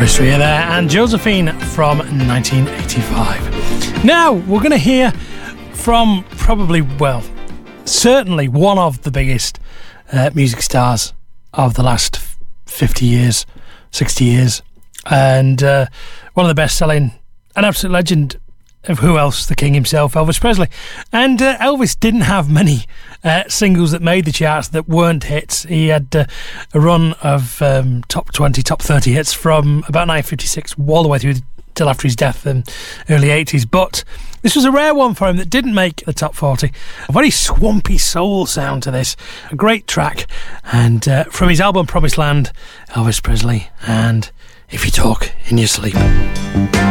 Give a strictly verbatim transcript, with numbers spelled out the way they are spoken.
History there, and Josephine from nineteen eighty-five. Now we're going to hear from probably, well, certainly one of the biggest uh, music stars of the last fifty years, sixty years, and uh, one of the best-selling, an absolute legend of who else? The king himself, Elvis Presley. And uh, Elvis didn't have many uh, singles that made the charts that weren't hits. He had uh, a run of um, top twenty, top thirty hits from about nineteen fifty-six all the way through till after his death in early eighties. But this was a rare one for him that didn't make the top forty. A very swampy soul sound to this. A great track. And uh, from his album Promised Land, Elvis Presley and If You Talk in Your Sleep.